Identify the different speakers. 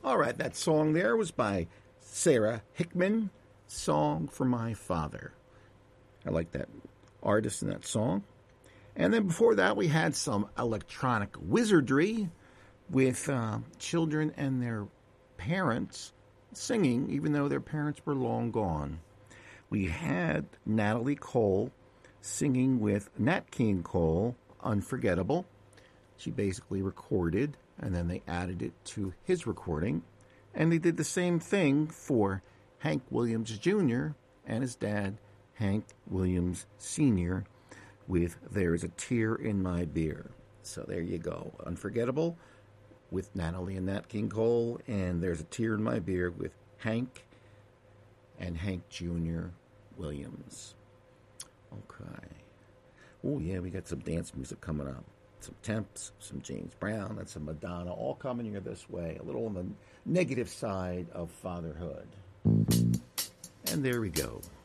Speaker 1: All right, that song there was by Sarah Hickman, Song for My Father. I like that artist in that song. And then before that, we had some electronic wizardry with children and their parents singing, even though their parents were long gone. We had Natalie Cole singing with Nat King Cole, Unforgettable. She basically recorded, and then they added it to his recording. And they did the same thing for Hank Williams Jr. and his dad, Hank Williams Sr., with There's a Tear in My Beer. So there you go. Unforgettable with Natalie and Nat King Cole, and There's a Tear in My Beer with Hank and Hank Jr. Williams. Okay. Oh, yeah, we got some dance music coming up. Some Temps, some James Brown, and some Madonna, all coming here this way. A little on the negative side of fatherhood. And there we go.